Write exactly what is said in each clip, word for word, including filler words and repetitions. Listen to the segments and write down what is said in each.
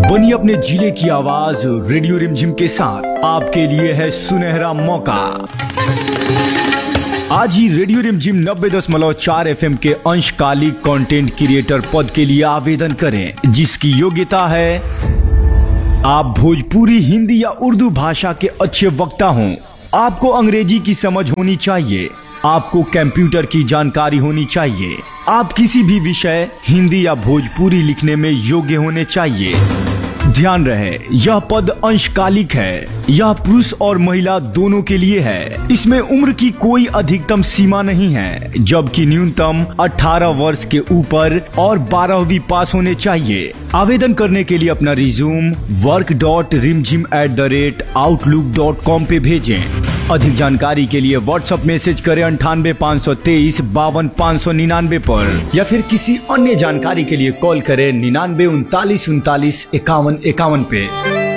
बनी अपने जिले की आवाज रेडियो रिमझिम के साथ आपके लिए है सुनहरा मौका। आज ही रेडियो रिमझिम नब्बे दशमलव चार एफ एम के अंशकालिक कंटेंट क्रिएटर पद के लिए आवेदन करें, जिसकी योग्यता है आप भोजपुरी, हिंदी या उर्दू भाषा के अच्छे वक्ता हों। आपको अंग्रेजी की समझ होनी चाहिए। आपको कंप्यूटर की जानकारी होनी चाहिए। आप किसी भी विषय हिंदी या भोजपुरी लिखने में योग्य होने चाहिए। ध्यान रहे, यह पद अंशकालिक है। यह पुरुष और महिला दोनों के लिए है। इसमें उम्र की कोई अधिकतम सीमा नहीं है, जबकि न्यूनतम अठारह वर्ष के ऊपर और बारहवीं पास होने चाहिए। आवेदन करने के लिए अपना resume work dot Rimjhim at the rate outlook dot com पे भेजें। अधिक जानकारी के लिए व्हाट्सएप मैसेज करें अंठानवे पाँच सौ तेईस बावन पाँच सौ निन्यानवे पर, या फिर किसी अन्य जानकारी के लिए कॉल करें निन्यानवे उनतालीस उनतालीस इक्यावन इक्यावन पे।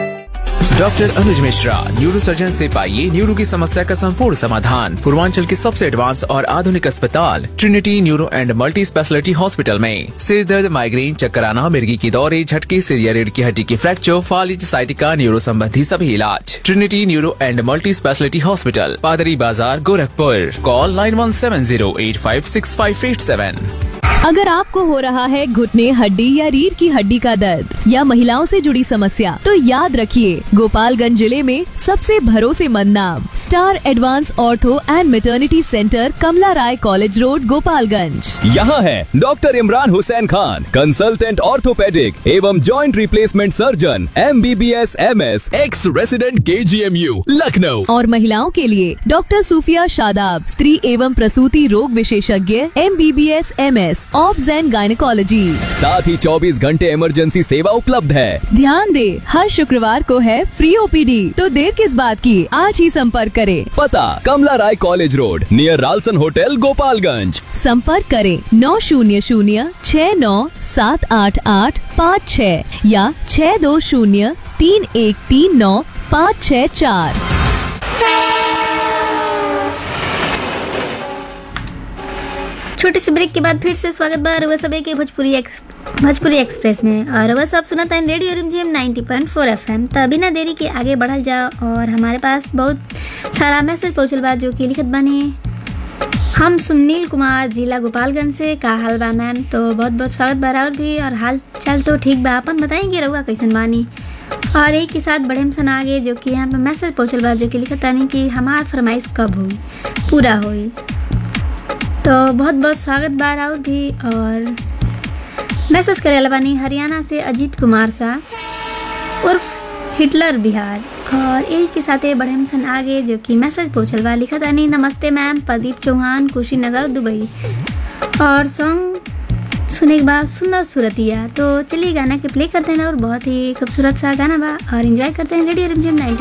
डॉक्टर अनुज मिश्रा, न्यूरो सर्जन से पाइए न्यूरो की समस्या का संपूर्ण समाधान। पूर्वांचल के सबसे एडवांस और आधुनिक अस्पताल Trinity neuro and multi speciality hospital में सिर दर्द, माइग्रेन, चक्कर आना, मिर्गी की दौरे, झटके, सिर या रीढ़ की हड्डी की फ्रैक्चर, फालिज, साइटिका, न्यूरो संबंधी सभी इलाज। Trinity neuro and multi speciality hospital, पादरी बाजार, Gorakhpur. Call nine one seven zero at five six five at सेवन। अगर आपको हो रहा है घुटने, हड्डी या रीढ़ की हड्डी का दर्द या महिलाओं से जुड़ी समस्या, तो याद रखिए, गोपालगंज जिले में सबसे भरोसेमंद नाम star advance ortho and maternity centre, Kamla Rai college road, Gopalganj. यहाँ है doctor Imran Hussain Khan, consultant orthopaedic एवं joint replacement surgeon, M B B S M S, x resident के जी एम यू लखनऊ। और महिलाओं के लिए डॉक्टर सूफिया शादाब, स्त्री एवं प्रसूति रोग विशेषज्ञ, M B B S M S, obs and gynaecology. साथ ही चौबीस घंटे इमरजेंसी सेवा उपलब्ध है। ध्यान दे, हर शुक्रवार को है फ्री ओ पी डी, तो देर किस बात की, आज ही संपर्क करें। पता कमला राय कॉलेज रोड, नियर रालसन होटल, गोपालगंज। संपर्क करें नौ शून्य शून्य छह नौ सात आठ आठ पाँच छह या छह दो शून्य तीन एक तीन नौ पाँच छह चार। छोटे से ब्रेक के बाद फिर से स्वागत बा रउआ सभी के भोजपुरी एक्स भोजपुरी एक्सप्रेस में। और रउआ सब सुनत हैं रेडियो रिमझिम नब्बे पॉइंट चार एफ एम। तो बिना देरी के आगे बढ़ल जा, और हमारे पास बहुत सारा मैसेज पहुँचल बा, जो कि लिखत बानी। हम सुनील कुमार, जिला गोपालगंज से। का हाल बा मैम? तो बहुत बहुत स्वागत बा और भी, और हाल चाल तो ठीक बा। अपन बताएंगे रउआ कैसन बानी। और एक के साथ बढ़े सन आगे, जो कि यहाँ पे मैसेज पहुँचल बा, जो कि लिखत बानी कि हमार फरमाइश कब हुई पूरा हुई। तो बहुत बहुत स्वागत बार और भी। और मैसेज करे बानी हरियाणा से अजीत कुमार सा उर्फ हिटलर बिहार। और एक के साथ बढ़े सन आगे, जो कि मैसेज पहुँचल बा, लिखा तानी नमस्ते मैम, प्रदीप चौहान, कुशीनगर, दुबई। और सॉन्ग सुने के बाद सुंदर सूरतिया। तो चलिए गाना के प्ले करते हैं, और बहुत ही खूबसूरत सा गाना बा, और एंजॉय करते हैं रेडियो रिमझिम नब्बे